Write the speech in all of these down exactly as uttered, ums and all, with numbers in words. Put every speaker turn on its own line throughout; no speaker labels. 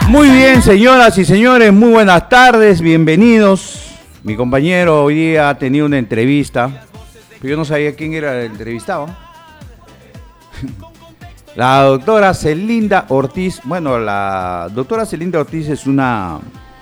Muy bien, señoras y señores, muy buenas tardes, bienvenidos. Mi compañero hoy día ha tenido una entrevista, pero yo no sabía quién era el entrevistado. La doctora Celinda Ortiz, bueno, la doctora Celinda Ortiz es una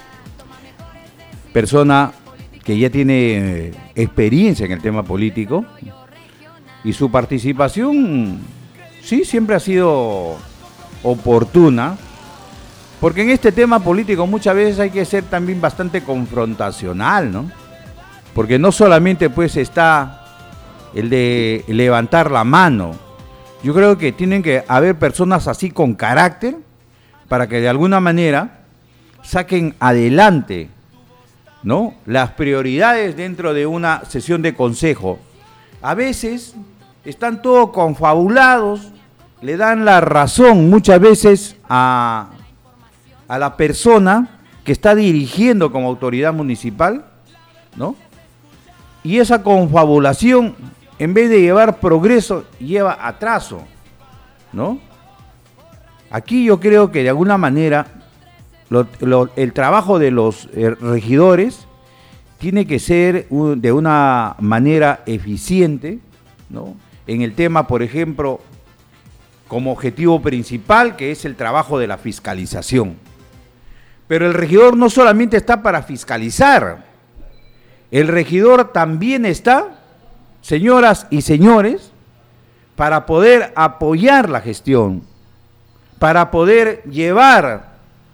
persona que ya tiene experiencia en el tema político y su participación, sí, siempre ha sido oportuna. Porque en este tema político muchas veces hay que ser también bastante confrontacional, ¿no? Porque no solamente pues está el de levantar la mano. Yo creo que tienen que haber personas así con carácter para que de alguna manera saquen adelante, ¿no?, las prioridades dentro de una sesión de consejo. A veces están todos confabulados, le dan la razón muchas veces a... a la persona que está dirigiendo como autoridad municipal, ¿no? Y esa confabulación, en vez de llevar progreso, lleva atraso, ¿no? Aquí yo creo que de alguna manera lo, lo, el trabajo de los eh, regidores tiene que ser un, de una manera eficiente, ¿no? En el tema, por ejemplo, como objetivo principal, que es el trabajo de la fiscalización. Pero el regidor no solamente está para fiscalizar, el regidor también está, señoras y señores, para poder apoyar la gestión, para poder llevar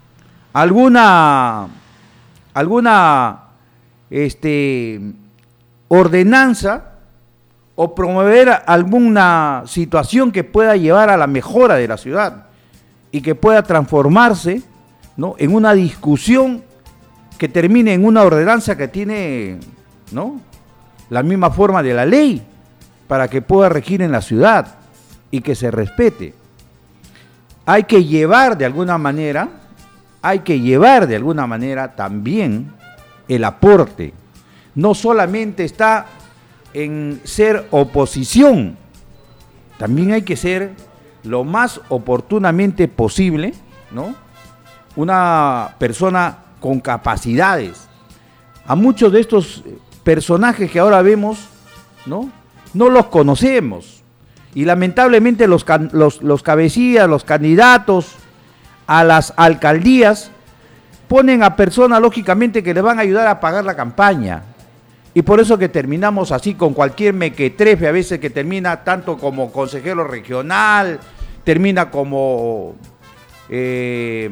alguna, alguna este, ordenanza o promover alguna situación que pueda llevar a la mejora de la ciudad y que pueda transformarse, ¿no?, en una discusión que termine en una ordenanza que tiene, ¿no?, la misma forma de la ley para que pueda regir en la ciudad y que se respete. Hay que llevar de alguna manera, hay que llevar de alguna manera también el aporte. No solamente está en ser oposición, también hay que ser lo más oportunamente posible, ¿no?, una persona con capacidades. A muchos de estos personajes que ahora vemos, ¿no?, no los conocemos. Y lamentablemente los, los, los cabecillas, los candidatos a las alcaldías, ponen a personas, lógicamente, que le van a ayudar a pagar la campaña. Y por eso que terminamos así con cualquier mequetrefe, a veces que termina tanto como consejero regional, termina como eh,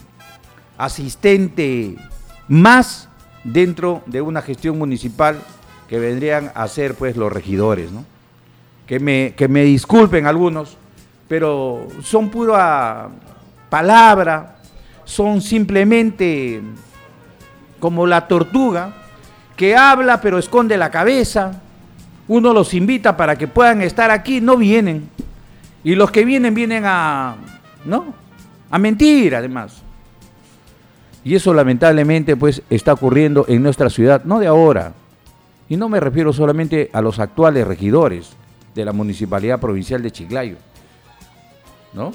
asistente más dentro de una gestión municipal que vendrían a ser pues los regidores, ¿no? Que me, que me disculpen algunos, pero son pura palabra, son simplemente como la tortuga que habla pero esconde la cabeza. Uno los invita para que puedan estar aquí, no vienen. Y los que vienen, vienen a, ¿no?, a mentir además. Y eso lamentablemente pues está ocurriendo en nuestra ciudad, no de ahora. Y no me refiero solamente a los actuales regidores de la Municipalidad Provincial de Chiclayo, ¿no?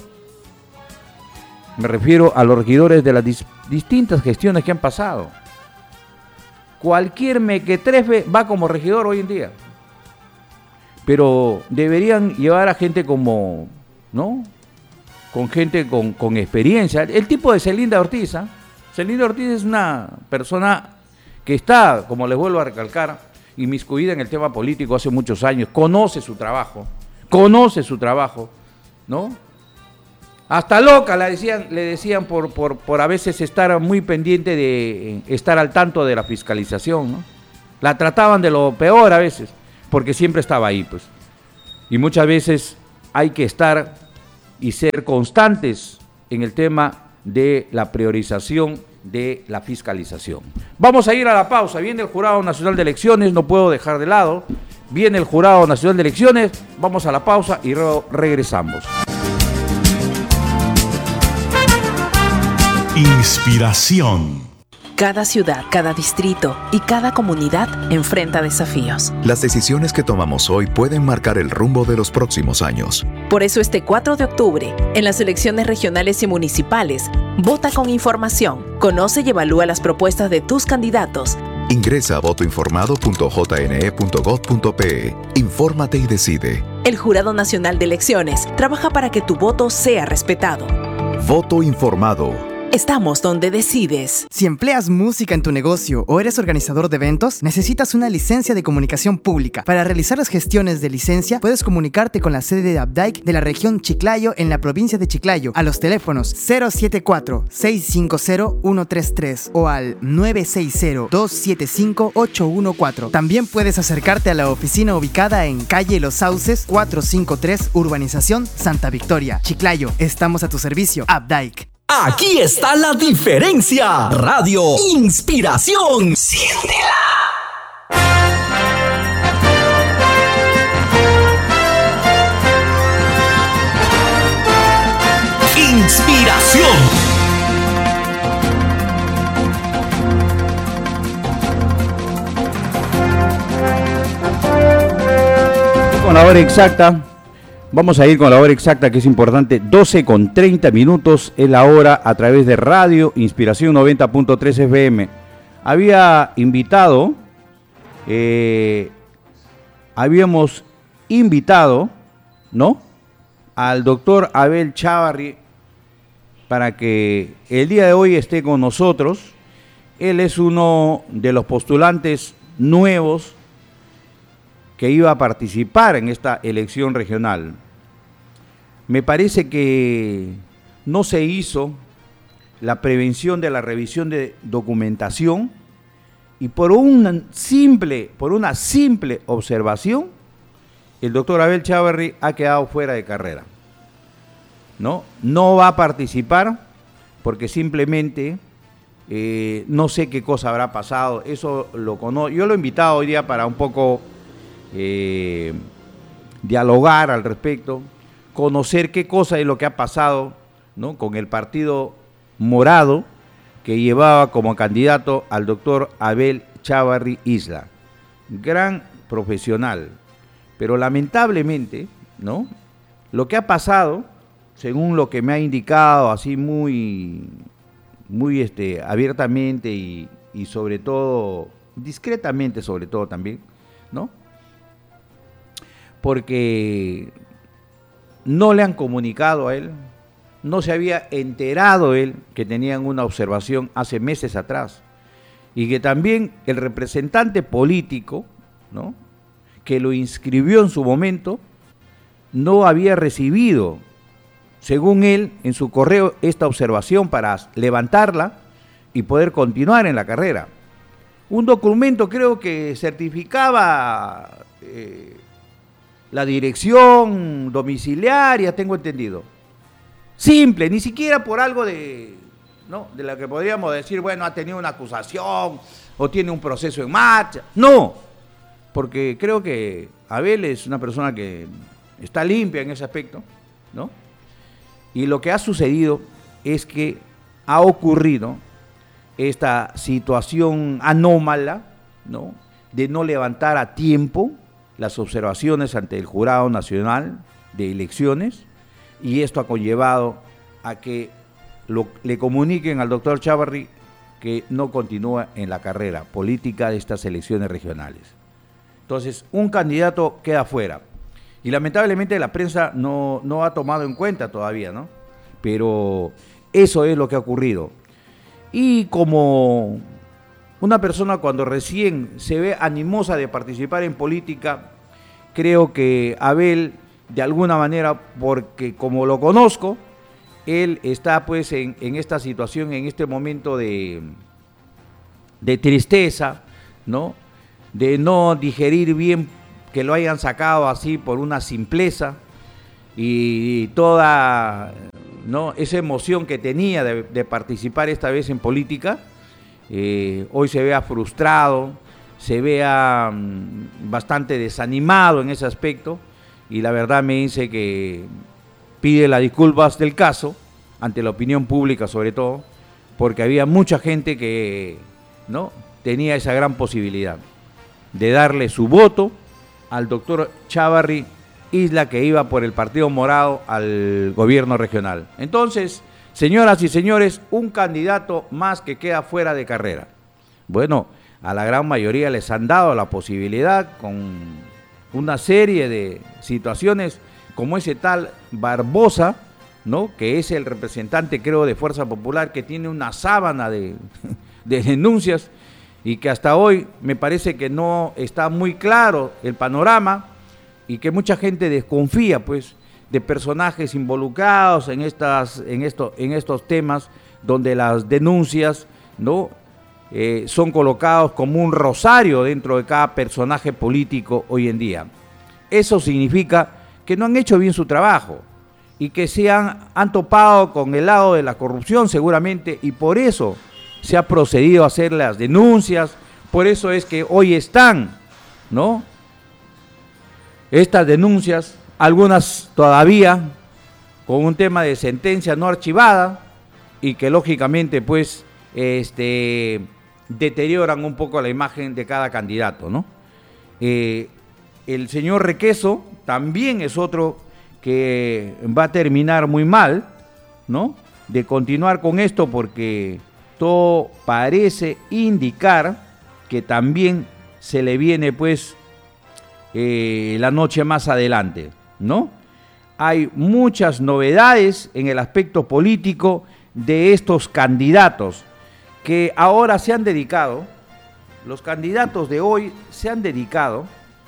Me refiero a los regidores de las dis- distintas gestiones que han pasado. Cualquier mequetrefe va como regidor hoy en día. Pero deberían llevar a gente como, ¿no?, con gente con, con experiencia. El tipo de Celinda Ortiz, ¿eh? Celinda Ortiz es una persona que está, como les vuelvo a recalcar, inmiscuida en el tema político hace muchos años, conoce su trabajo, conoce su trabajo, ¿no? Hasta loca le decían, le decían por, por, por a veces estar muy pendiente de estar al tanto de la fiscalización, ¿no? La trataban de lo peor a veces, porque siempre estaba ahí, pues. Y muchas veces hay que estar y ser constantes en el tema de la priorización de la fiscalización. Vamos a ir a la pausa. Viene el Jurado Nacional de Elecciones, no puedo dejar de lado. Viene el Jurado Nacional de Elecciones, vamos a la pausa y luego regresamos.
Inspiración. Cada ciudad, cada distrito y cada comunidad enfrenta desafíos.
Las decisiones que tomamos hoy pueden marcar el rumbo de los próximos años.
Por eso este cuatro de octubre, en las elecciones regionales y municipales, vota con información, conoce y evalúa las propuestas de tus candidatos.
Ingresa a voto informado punto j n e punto gov punto p e. Infórmate y decide.
El Jurado Nacional de Elecciones trabaja para que tu voto sea respetado.
Voto informado.
Estamos donde decides.
Si empleas música en tu negocio o eres organizador de eventos, necesitas una licencia de comunicación pública. Para realizar las gestiones de licencia, puedes comunicarte con la sede de Abdaic de la región Chiclayo en la provincia de Chiclayo a los teléfonos cero siete cuatro, seis cinco cero, uno tres tres o al nueve seis cero, dos siete cinco, ocho uno cuatro. También puedes acercarte a la oficina ubicada en calle Los Sauces cuatrocientos cincuenta y tres, Urbanización Santa Victoria, Chiclayo. Estamos a tu servicio, Abdaic.
Aquí está la diferencia. Radio Inspiración. Siéntela. Inspiración.
Con la hora exacta. Vamos a ir con la hora exacta, que es importante. doce con treinta minutos es la hora a través de Radio Inspiración noventa punto tres F M. Había invitado, eh, habíamos invitado, ¿no?, al doctor Abel Chávarri para que el día de hoy esté con nosotros. Él es uno de los postulantes nuevos que iba a participar en esta elección regional. Me parece que no se hizo la prevención de la revisión de documentación y por una simple, por una simple observación, el doctor Abel Chávarri ha quedado fuera de carrera. ¿No? No va a participar porque simplemente eh, no sé qué cosa habrá pasado. Eso lo conozco. Yo lo he invitado hoy día para un poco Eh, dialogar al respecto, conocer qué cosa es lo que ha pasado, ¿no?, con el Partido Morado que llevaba como candidato al doctor Abel Chávarri Isla, gran profesional, pero lamentablemente, ¿no?, lo que ha pasado, según lo que me ha indicado así muy, muy este, abiertamente y, y sobre todo, discretamente sobre todo también, ¿no?, porque no le han comunicado a él, no se había enterado él que tenían una observación hace meses atrás, y que también el representante político, ¿no?, que lo inscribió en su momento, no había recibido, según él, en su correo, esta observación para levantarla y poder continuar en la carrera. Un documento, creo que certificaba Eh, la dirección domiciliaria, tengo entendido. Simple, ni siquiera por algo de, ¿no?, de la que podríamos decir, bueno, ha tenido una acusación o tiene un proceso en marcha. No, porque creo que Abel es una persona que está limpia en ese aspecto, ¿no? Y lo que ha sucedido es que ha ocurrido esta situación anómala, ¿no?, de no levantar a tiempo las observaciones ante el Jurado Nacional de Elecciones, y esto ha conllevado a que lo, le comuniquen al doctor Chávarri que no continúa en la carrera política de estas elecciones regionales. Entonces, un candidato queda fuera, y lamentablemente la prensa no, no ha tomado en cuenta todavía, ¿no? Pero eso es lo que ha ocurrido. Y como una persona cuando recién se ve animosa de participar en política, creo que Abel, de alguna manera, porque como lo conozco, él está pues en, en esta situación, en este momento de, de tristeza, ¿no?, de no digerir bien que lo hayan sacado así por una simpleza, y toda, ¿no?, esa emoción que tenía de, de participar esta vez en política, Eh, hoy se vea frustrado, se vea um, bastante desanimado en ese aspecto, y la verdad me dice que pide las disculpas del caso ante la opinión pública sobre todo, porque había mucha gente que, ¿no?, tenía esa gran posibilidad de darle su voto al doctor Chávarri Isla, que iba por el Partido Morado al gobierno regional. Entonces, señoras y señores, un candidato más que queda fuera de carrera. Bueno, a la gran mayoría les han dado la posibilidad con una serie de situaciones como ese tal Barbosa, ¿no?, que es el representante, creo, de Fuerza Popular, que tiene una sábana de, de denuncias y que hasta hoy me parece que no está muy claro el panorama y que mucha gente desconfía, pues, de personajes involucrados en estas, en esto, en estos temas donde las denuncias, ¿no?, eh, son colocados como un rosario dentro de cada personaje político hoy en día. Eso significa que no han hecho bien su trabajo y que se han, han topado con el lado de la corrupción seguramente, y por eso se ha procedido a hacer las denuncias, por eso es que hoy están, ¿no?, estas denuncias, algunas todavía con un tema de sentencia no archivada y que lógicamente pues este, deterioran un poco la imagen de cada candidato, ¿no? Eh, el señor Requeso también es otro que va a terminar muy mal, ¿no?, de continuar con esto, porque todo parece indicar que también se le viene pues eh, la noche más adelante, ¿no? Hay muchas novedades en el aspecto político de estos candidatos que ahora se han dedicado, los candidatos de hoy se han dedicado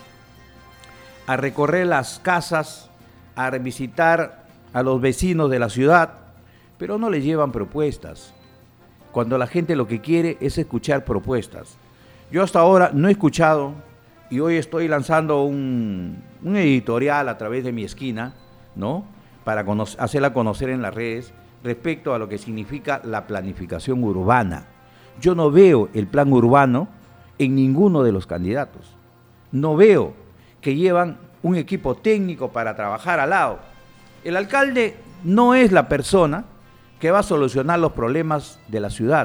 a recorrer las casas, a visitar a los vecinos de la ciudad, pero no les llevan propuestas, cuando la gente lo que quiere es escuchar propuestas. Yo hasta ahora no he escuchado, y hoy estoy lanzando un, un editorial a través de mi esquina, ¿no?, para conocer, hacerla conocer en las redes, respecto a lo que significa la planificación urbana. Yo no veo el plan urbano en ninguno de los candidatos. No veo que llevan un equipo técnico para trabajar al lado. El alcalde no es la persona que va a solucionar los problemas de la ciudad.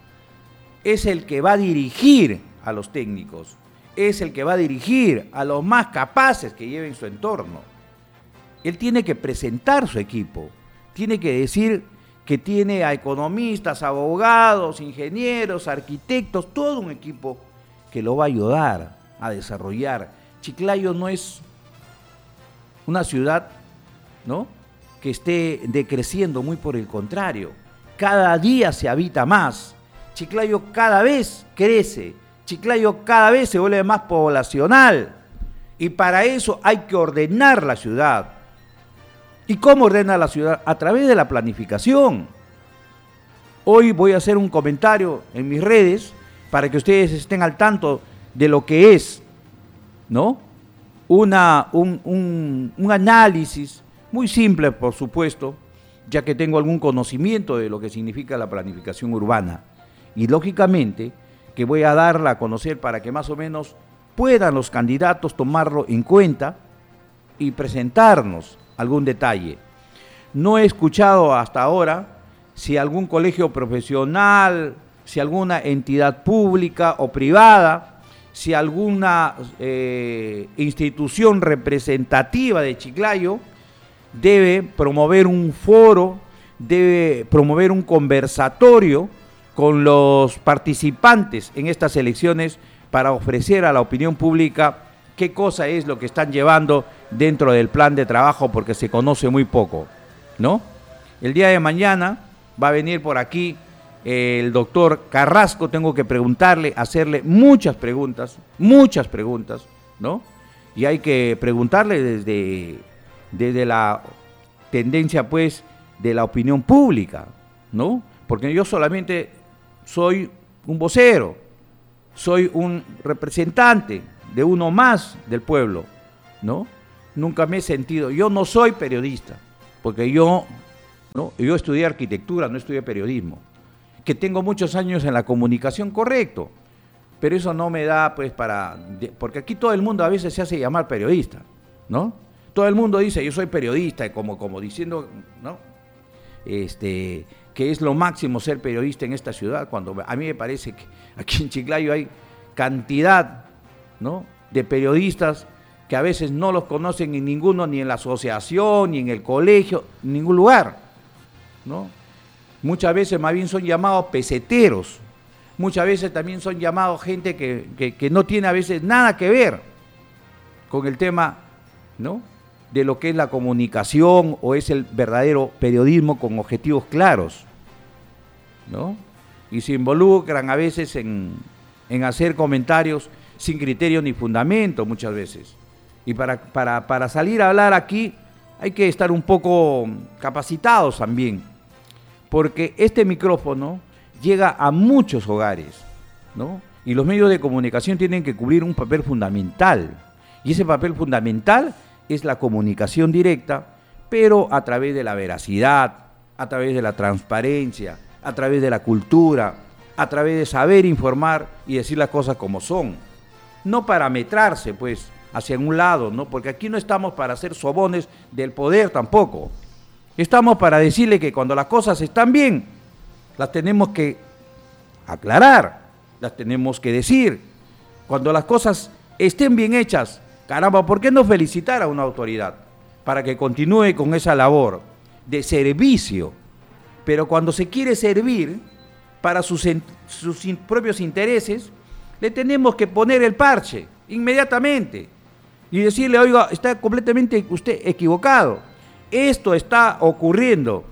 Es el que va a dirigir a los técnicos, es el que va a dirigir a los más capaces que lleven su entorno. Él tiene que presentar su equipo, tiene que decir que tiene a economistas, abogados, ingenieros, arquitectos, todo un equipo que lo va a ayudar a desarrollar. Chiclayo no es una ciudad, ¿no?, que esté decreciendo, muy por el contrario. Cada día se habita más. Chiclayo cada vez crece. Chiclayo cada vez se vuelve más poblacional. Y para eso hay que ordenar la ciudad. ¿Y cómo ordena la ciudad? A través de la planificación. Hoy voy a hacer un comentario en mis redes para que ustedes estén al tanto de lo que es, ¿no?, Una, un, un, un análisis muy simple, por supuesto, ya que tengo algún conocimiento de lo que significa la planificación urbana. Y lógicamente que voy a darla a conocer para que más o menos puedan los candidatos tomarlo en cuenta y presentarnos algún detalle. No he escuchado hasta ahora si algún colegio profesional, si alguna entidad pública o privada, si alguna eh, institución representativa de Chiclayo debe promover un foro, debe promover un conversatorio con los participantes en estas elecciones para ofrecer a la opinión pública qué cosa es lo que están llevando dentro del plan de trabajo, porque se conoce muy poco, ¿no? El día de mañana va a venir por aquí el doctor Carrasco, tengo que preguntarle, hacerle muchas preguntas, muchas preguntas, ¿no? Y hay que preguntarle desde, desde la tendencia, pues, de la opinión pública, ¿no? Porque yo solamente soy un vocero, soy un representante de uno más del pueblo, ¿no? Nunca me he sentido, yo no soy periodista, porque yo, ¿no?, yo estudié arquitectura, no estudié periodismo. Que tengo muchos años en la comunicación, correcto, pero eso no me da pues para, porque aquí todo el mundo a veces se hace llamar periodista, ¿no? Todo el mundo dice yo soy periodista, como, como diciendo, ¿no?, este, que es lo máximo ser periodista en esta ciudad, cuando a mí me parece que aquí en Chiclayo hay cantidad, ¿no?, de periodistas que a veces no los conocen en ninguno, ni en la asociación, ni en el colegio, en ningún lugar, ¿no? Muchas veces más bien son llamados peseteros, muchas veces también son llamados gente que, que, que no tiene a veces nada que ver con el tema, ¿no?, de lo que es la comunicación o es el verdadero periodismo con objetivos claros, ¿no? Y se involucran a veces en, en hacer comentarios sin criterio ni fundamento muchas veces. Y para, para, para salir a hablar aquí hay que estar un poco capacitados también, porque este micrófono llega a muchos hogares, ¿no? Y los medios de comunicación tienen que cubrir un papel fundamental. Y ese papel fundamental es la comunicación directa, pero a través de la veracidad, a través de la transparencia, a través de la cultura, a través de saber informar y decir las cosas como son. No parametrarse, pues, hacia un lado, ¿no? Porque aquí no estamos para ser sobones del poder tampoco. Estamos para decirle que cuando las cosas están bien, las tenemos que aclarar, las tenemos que decir. Cuando las cosas estén bien hechas, caramba, ¿por qué no felicitar a una autoridad para que continúe con esa labor de servicio? Pero cuando se quiere servir para sus, sus propios intereses, le tenemos que poner el parche inmediatamente y decirle, oiga, está completamente usted equivocado. Esto está ocurriendo,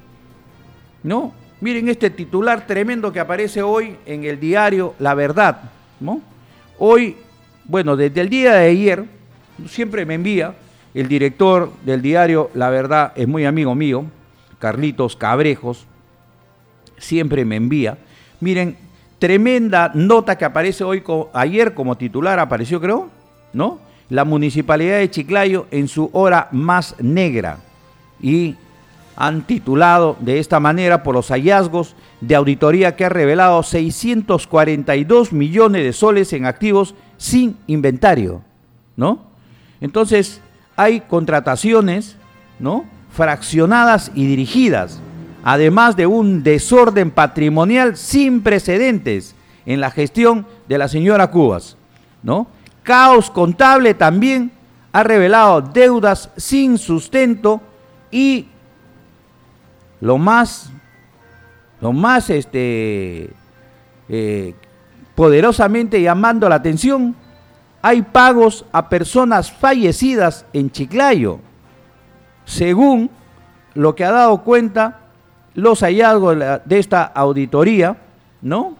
¿no? Miren este titular tremendo que aparece hoy en el diario La Verdad, ¿no? Hoy, bueno, desde el día de ayer, siempre me envía, el director del diario La Verdad es muy amigo mío, Carlitos Cabrejos, siempre me envía. Miren, tremenda nota que aparece hoy, ayer como titular apareció, creo, ¿no? La Municipalidad de Chiclayo en su hora más negra. Y han titulado de esta manera por los hallazgos de auditoría que ha revelado seiscientos cuarenta y dos millones de soles en activos sin inventario, ¿no? Entonces, hay contrataciones, ¿no?, fraccionadas y dirigidas, además de un desorden patrimonial sin precedentes en la gestión de la señora Cubas, ¿no? Caos contable también ha revelado deudas sin sustento y lo más, lo más este, eh, poderosamente llamando la atención, hay pagos a personas fallecidas en Chiclayo, según lo que ha dado cuenta los hallazgos de, la, de esta auditoría, ¿no?,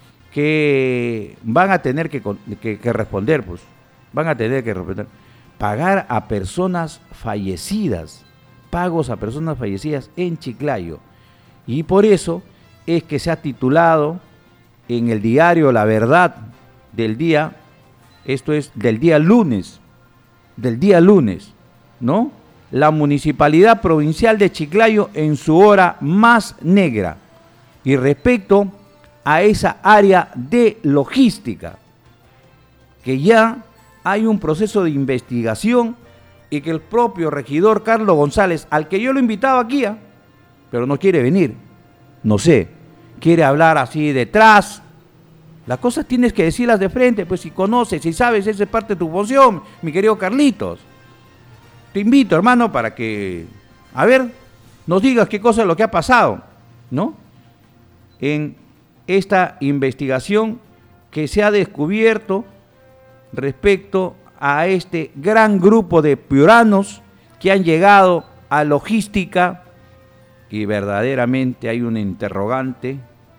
que van a tener que, que, que responder, pues, van a tener que responder, pagar a personas fallecidas, pagos a personas fallecidas en Chiclayo. Y por eso es que se ha titulado en el diario La Verdad del día, esto es del día lunes, del día lunes, ¿no?, la Municipalidad Provincial de Chiclayo en su hora más negra. Y respecto a esa área de logística, que ya hay un proceso de investigación y que el propio regidor Carlos González, al que yo lo invitaba aquí, ¿eh?, pero no quiere venir, no sé, quiere hablar así detrás. Las cosas tienes que decirlas de frente, pues si conoces, si sabes, esa es parte de tu función, mi querido Carlitos. Te invito, hermano, para que, a ver, nos digas qué cosa es lo que ha pasado, ¿no?, en esta investigación que se ha descubierto respecto a este gran grupo de piuranos que han llegado a logística, y verdaderamente hay una interrogante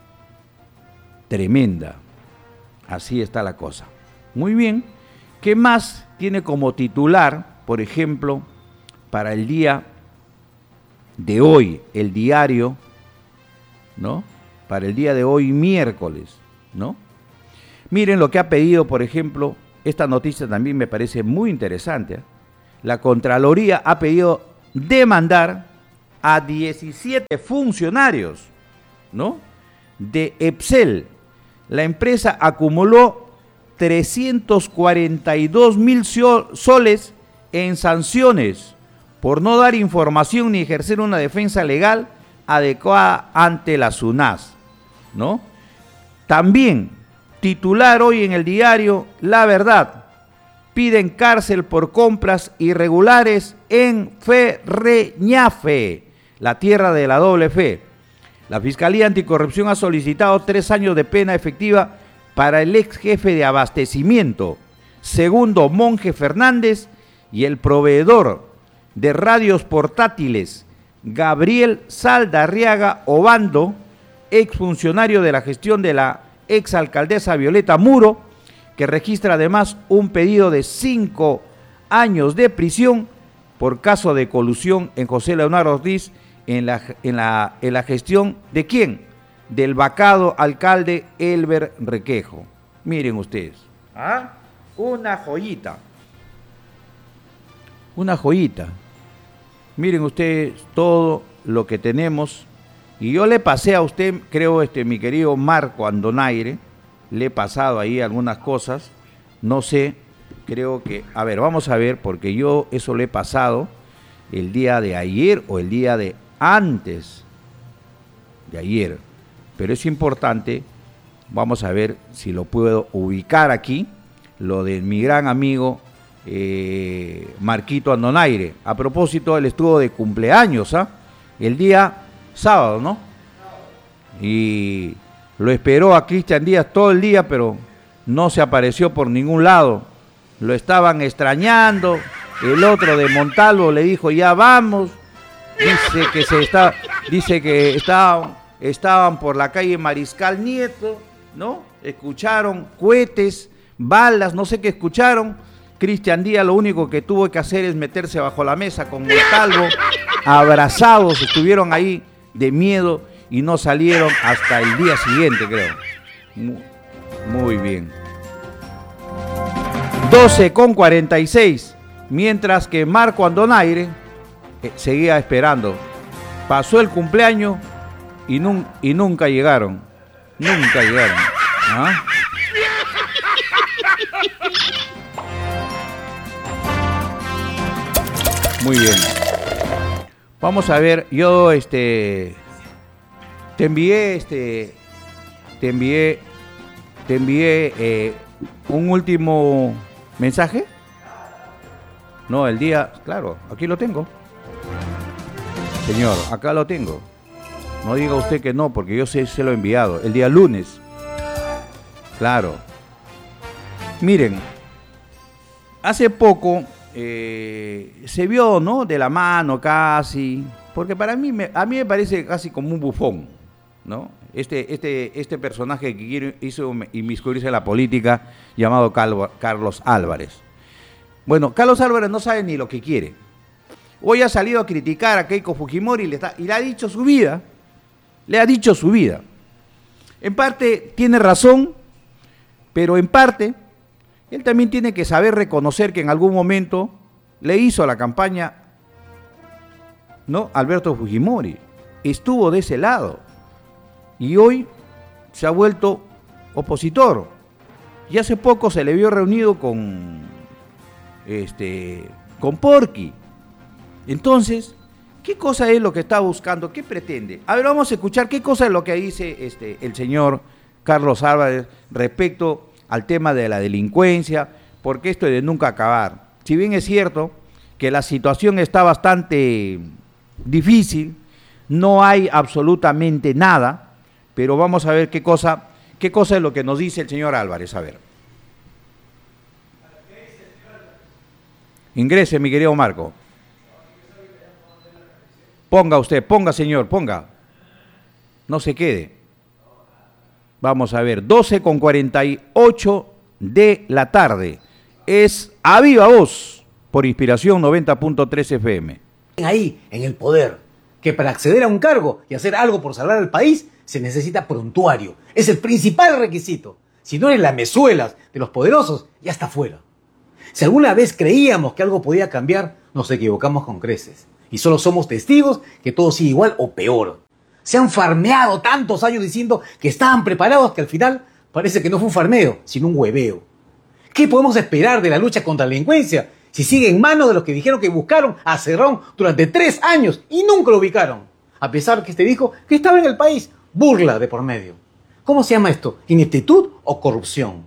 tremenda. Así está la cosa. Muy bien. ¿Qué más tiene como titular, por ejemplo, para el día de hoy, el diario, ¿no?, para el día de hoy, miércoles, ¿no? Miren lo que ha pedido, por ejemplo, esta noticia también me parece muy interesante, ¿eh? La Contraloría ha pedido demandar a diecisiete funcionarios, ¿no?, de Epsel. La empresa acumuló trescientos cuarenta y dos mil soles en sanciones por no dar información ni ejercer una defensa legal adecuada ante la SUNAS, ¿no? También, titular hoy en el diario La Verdad, piden cárcel por compras irregulares en Ferreñafe, la tierra de la doble fe. La Fiscalía Anticorrupción ha solicitado tres años de pena efectiva para el ex jefe de abastecimiento, Segundo Monje Fernández, y el proveedor de radios portátiles, Gabriel Saldarriaga Obando, exfuncionario de la gestión de la exalcaldesa Violeta Muro, que registra además un pedido de cinco años de prisión por caso de colusión en José Leonardo Ortiz en la, en la, en la gestión ¿de quién? Del vacado alcalde Elber Requejo. Miren ustedes, ¿ah? Una joyita, una joyita. Miren ustedes todo lo que tenemos. Y yo le pasé a usted, creo, este, mi querido Marco Andonaire, le he pasado ahí algunas cosas, no sé, creo que, a ver, vamos a ver, porque yo eso le he pasado el día de ayer o el día de antes de ayer, pero es importante, vamos a ver si lo puedo ubicar aquí, lo de mi gran amigo eh, Marquito Andonaire. A propósito, él estuvo de cumpleaños, ¿ah? El día sábado, ¿no? Y lo esperó a Cristian Díaz todo el día, pero no se apareció por ningún lado. Lo estaban extrañando. El otro de Montalvo le dijo, ya vamos. Dice que se está, dice que estaban, estaban por la calle Mariscal Nieto, ¿no? Escucharon cohetes, balas, no sé qué escucharon. Cristian Díaz lo único que tuvo que hacer es meterse bajo la mesa con Montalvo, abrazados, estuvieron ahí de miedo y no salieron hasta el día siguiente, creo. Muy, muy bien. doce con cuarenta y seis, mientras que Marco Andonaire eh, seguía esperando. Pasó el cumpleaños y, nun y nunca llegaron. Nunca llegaron. ¿Ah? Muy bien. Vamos a ver, yo este te envié este te envié te envié eh, un último mensaje. No, el día, claro, aquí lo tengo. Señor, acá lo tengo. No diga usted que no, porque yo sé, se lo he enviado. El día lunes. Claro. Miren, hace poco eh, se vio, ¿no? De la mano casi, porque para mí, me, a mí me parece casi como un bufón, ¿no? Este, este, este personaje que quiere, hizo inmiscuirse en la política, llamado Calvo, Carlos Álvarez. Bueno, Carlos Álvarez no sabe ni lo que quiere. Hoy ha salido a criticar a Keiko Fujimori y le, está, y le ha dicho su vida. Le ha dicho su vida. En parte tiene razón, pero en parte él también tiene que saber reconocer que en algún momento le hizo la campaña, ¿no? Alberto Fujimori. Estuvo de ese lado. Y hoy se ha vuelto opositor. Y hace poco se le vio reunido con, este, con Porky. Entonces, ¿qué cosa es lo que está buscando? ¿Qué pretende? A ver, vamos a escuchar qué cosa es lo que dice este, el señor Carlos Álvarez respecto al tema de la delincuencia, porque esto es de nunca acabar. Si bien es cierto que la situación está bastante difícil, no hay absolutamente nada, pero vamos a ver qué cosa, qué cosa es lo que nos dice el señor Álvarez. A ver. Ingrese, mi querido Marco. Ponga usted, ponga señor, ponga. No se quede. Vamos a ver, doce con cuarenta y ocho de la tarde. Es A Viva Voz, por Inspiración noventa punto tres F M.
Ahí, en el poder, que para acceder a un cargo y hacer algo por salvar al país, se necesita prontuario. Es el principal requisito. Si no eres la mezuelas de los poderosos, ya está fuera. Si alguna vez creíamos que algo podía cambiar, nos equivocamos con creces. Y solo somos testigos que todo sigue igual o peor. Se han farmeado tantos años diciendo que estaban preparados que al final parece que no fue un farmeo, sino un hueveo. ¿Qué podemos esperar de la lucha contra la delincuencia si sigue en manos de los que dijeron que buscaron a Cerrón durante tres años y nunca lo ubicaron? a pesar que este dijo que estaba en el país. Burla de por medio. ¿Cómo se llama esto? ¿Ineptitud o corrupción?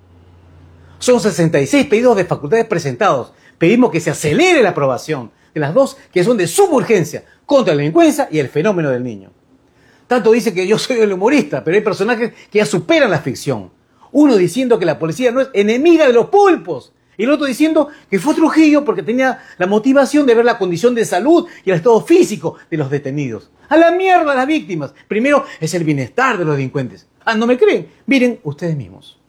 Son sesenta y seis pedidos de facultades presentados. Pedimos que se acelere la aprobación de las dos que son de suma urgencia contra la delincuencia y el fenómeno del niño. Tanto dice que yo soy el humorista, pero hay personajes que ya superan la ficción. Uno diciendo que la policía no es enemiga de los pulpos. Y el otro diciendo que fue Trujillo porque tenía la motivación de ver la condición de salud y el estado físico de los detenidos. ¡A la mierda las víctimas! Primero es el bienestar de los delincuentes. Ah, ¿no me creen? Miren ustedes mismos.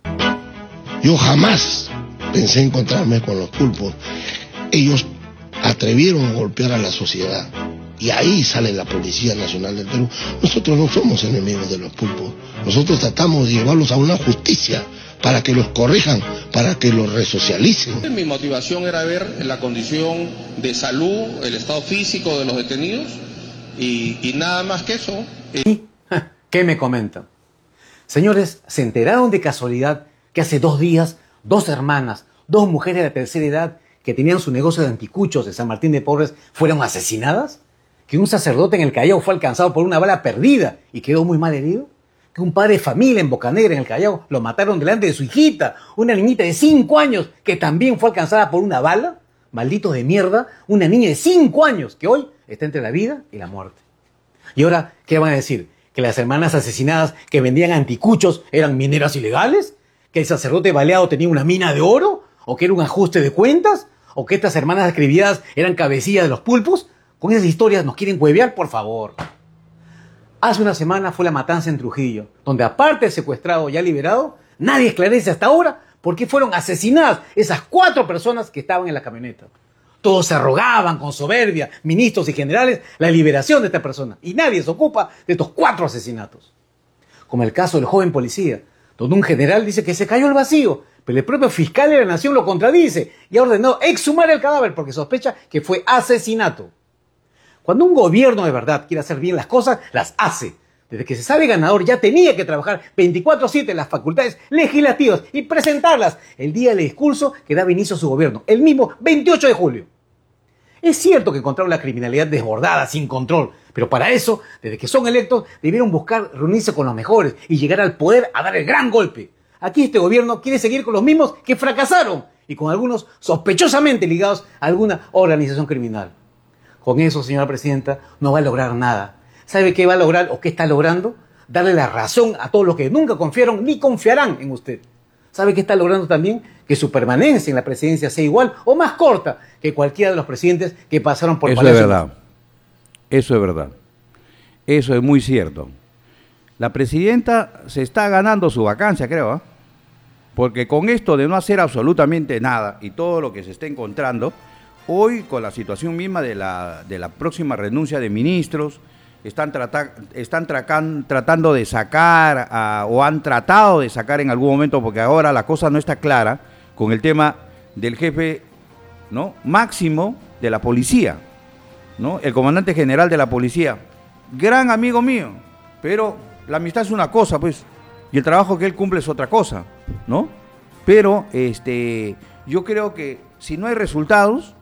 Yo jamás pensé encontrarme con los pulpos. Ellos atrevieron a golpear a la sociedad. Y ahí sale la Policía Nacional del Perú. Nosotros no somos enemigos de los pulpos. Nosotros tratamos de llevarlos a una justicia para que los corrijan, para que los resocialicen.
Mi motivación era ver la condición de salud, el estado físico de los detenidos y, y nada más que eso.
¿Y qué me comentan? Señores, ¿se enteraron de casualidad que hace dos días dos hermanas, dos mujeres de tercera edad que tenían su negocio de anticuchos de San Martín de Porres fueron asesinadas? ¿Que un sacerdote en el Callao fue alcanzado por una bala perdida y quedó muy mal herido? ¿Que un padre de familia en Bocanegra, en el Callao, lo mataron delante de su hijita, una niñita de cinco años que también fue alcanzada por una bala? Malditos de mierda, una niña de cinco años que hoy está entre la vida y la muerte. Y ahora, ¿qué van a decir? ¿Que las hermanas asesinadas que vendían anticuchos eran mineras ilegales? ¿Que el sacerdote baleado tenía una mina de oro? ¿O que era un ajuste de cuentas? ¿O que estas hermanas escribidas eran cabecillas de los pulpos? Con esas historias nos quieren huevear, por favor. Hace una semana fue la matanza en Trujillo, donde aparte del secuestrado ya liberado, nadie esclarece hasta ahora por qué fueron asesinadas esas cuatro personas que estaban en la camioneta. Todos se arrogaban con soberbia, ministros y generales, la liberación de esta persona. Y nadie se ocupa de estos cuatro asesinatos. Como el caso del joven policía, donde un general dice que se cayó al vacío, pero el propio fiscal de la nación lo contradice y ha ordenado exhumar el cadáver porque sospecha que fue asesinato. Cuando un gobierno de verdad quiere hacer bien las cosas, las hace. Desde que se sabe ganador ya tenía que trabajar veinticuatro siete en las facultades legislativas y presentarlas el día del discurso que daba inicio a su gobierno, el mismo veintiocho de julio. Es cierto que encontraron la criminalidad desbordada, sin control, pero para eso, desde que son electos, debieron buscar reunirse con los mejores y llegar al poder a dar el gran golpe. Aquí este gobierno quiere seguir con los mismos que fracasaron y con algunos sospechosamente ligados a alguna organización criminal. Con eso, señora presidenta, no va a lograr nada. ¿Sabe qué va a lograr o qué está logrando? Darle la razón a todos los que nunca confiaron ni confiarán en usted. ¿Sabe qué está logrando también? Que su permanencia en la presidencia sea igual o más corta que cualquiera de los presidentes que pasaron por
Eso
Palacio.
es verdad. Eso es verdad. Eso es muy cierto. La presidenta se está ganando su vacancia, creo, ¿eh? Porque con esto de no hacer absolutamente nada y todo lo que se está encontrando, hoy con la situación misma de la, de la próxima renuncia de ministros, están, trata, están tracan, tratando de sacar a, o han tratado de sacar en algún momento, porque ahora la cosa no está clara, con el tema del jefe, ¿no?, máximo de la policía, ¿no?, el comandante general de la policía, gran amigo mío, pero la amistad es una cosa, pues, y el trabajo que él cumple es otra cosa, ¿no? Pero este, yo creo que si no hay resultados,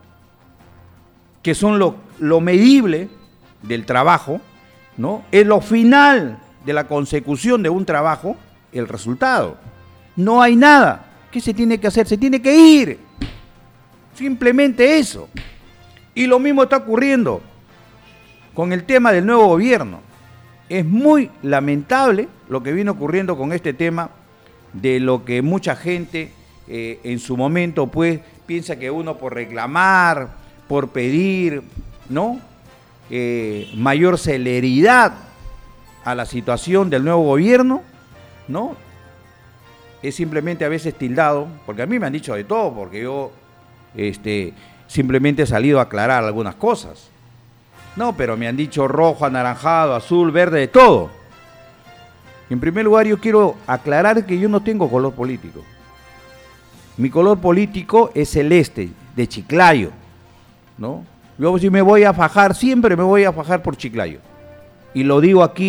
que son lo, lo medible del trabajo, ¿no?, es lo final de la consecución de un trabajo, el resultado. No hay nada. ¿Qué se tiene que hacer? Se tiene que ir. Simplemente eso. Y lo mismo está ocurriendo con el tema del nuevo gobierno. Es muy lamentable lo que viene ocurriendo con este tema de lo que mucha gente eh, en su momento pues piensa que uno por reclamar, por pedir, ¿no?, eh, mayor celeridad a la situación del nuevo gobierno, ¿no?, es simplemente a veces tildado, porque a mí me han dicho de todo, porque yo este, simplemente he salido a aclarar algunas cosas. No, pero me han dicho rojo, anaranjado, azul, verde, de todo. En primer lugar, yo quiero aclarar que yo no tengo color político. Mi color político es celeste, de Chiclayo, ¿no? Yo si me voy a fajar, siempre me voy a fajar por Chiclayo. Y lo digo aquí